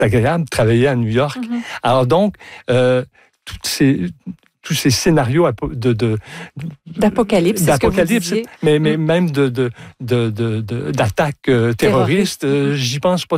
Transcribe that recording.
agréable de travailler à New York. Alors donc, tous ces scénarios d'apocalypse, mais même d'attaques terroristes, j'y pense pas